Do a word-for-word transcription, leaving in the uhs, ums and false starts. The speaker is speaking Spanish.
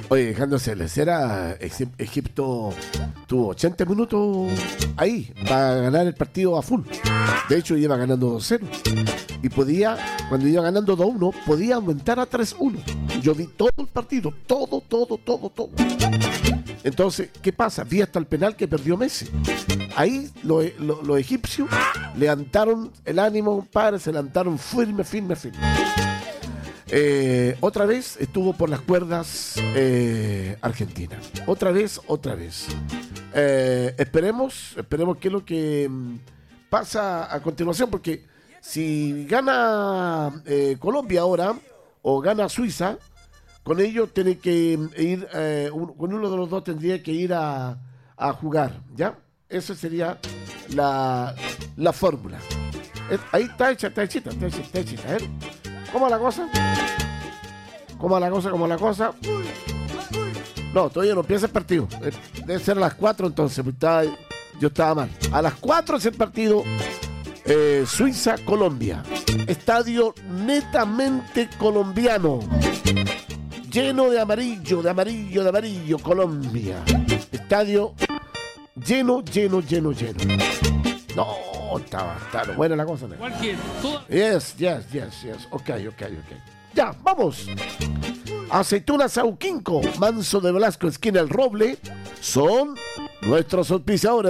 Oye, dejándose la cera, Egipto tuvo ochenta minutos ahí para ganar el partido a full. De hecho, iba ganando dos cero. Y podía, cuando iba ganando dos uno, podía aumentar a tres uno. Yo vi todo el partido, todo, todo, todo, todo. Entonces, ¿qué pasa? Vi hasta el penal que perdió Messi. Ahí los lo, lo egipcios levantaron el ánimo, compadre, se levantaron firme, firme, firme. Eh, otra vez estuvo por las cuerdas eh, Argentina. Otra vez, otra vez. Eh, esperemos, esperemos qué es lo que pasa a continuación, porque si gana eh, Colombia ahora o gana Suiza, con ello tiene que ir, eh, un, con uno de los dos tendría que ir a, a jugar, ¿ya? Esa sería la, la fórmula. Eh, ahí está hecha, está hechita, está hechita, está hechita, ¿eh? ¿Cómo va la cosa? ¿Cómo va la cosa? ¿Cómo va la cosa? No, todavía no empieza el partido. Debe ser a las cuatro entonces. Estaba, yo estaba mal. A las cuatro es el partido eh, Suiza-Colombia. Estadio netamente colombiano. Lleno de amarillo, de amarillo, de amarillo, Colombia. Estadio lleno, lleno, lleno, lleno. No, estaba, estaba buena la cosa. ¿No? Yes, yes, yes, yes. Ok, ok, ok. Ya, vamos. Aceituna Sauquinco, Manso de Velasco, esquina El Roble, son nuestros auspiciadores.